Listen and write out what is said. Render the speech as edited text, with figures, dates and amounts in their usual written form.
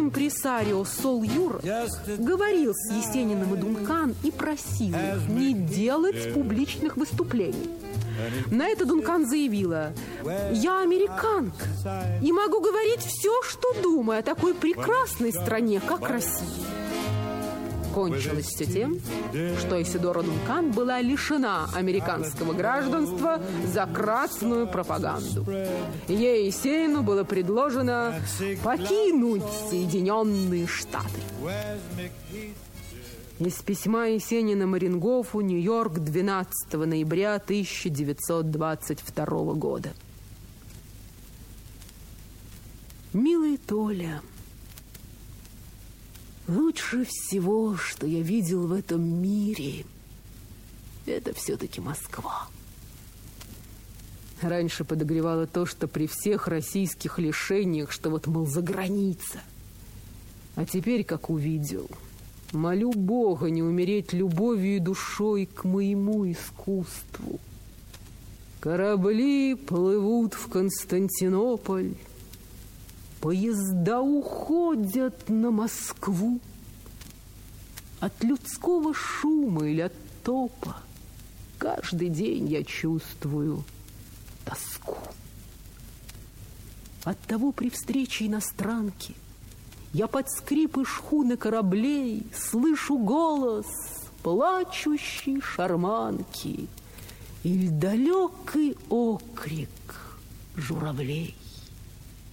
импресарио Сол Юр говорил с Есениным и Дункан и просил их не делать публичных выступлений. На это Дункан заявила: «Я американка и могу говорить все, что думаю о такой прекрасной стране, как Россия». Кончилось все тем, что Исидора Дункан была лишена американского гражданства за красную пропаганду. Ей, Есенину, было предложено покинуть Соединенные Штаты. Из письма Есенина Марингофу, Нью-Йорк, 12 ноября 1922 года. «Милый Толя, лучше всего, что я видел в этом мире, это все-таки Москва. Раньше подогревало то, что при всех российских лишениях, что вот, мол, за граница. А теперь, как увидел, молю Бога не умереть любовью и душой к моему искусству. Корабли плывут в Константинополь, поезда уходят на Москву. От людского шума или от топа каждый день я чувствую тоску. Оттого при встрече иностранки я под скрипы шхуны кораблей слышу голос плачущей шарманки или далекий окрик журавлей.